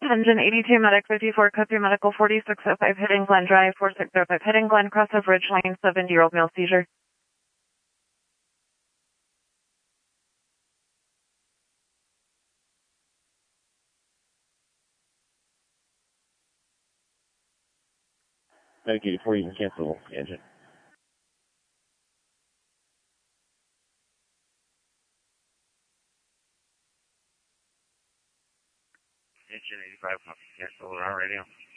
Engine 82, Medic 54, code 3 Medical 4605, hitting Glen Drive, 4605, hitting Glen, cross of Ridge Lane, 70-year-old male seizure. Medic 84, you can cancel the engine. Engine 85, cancel on our radio.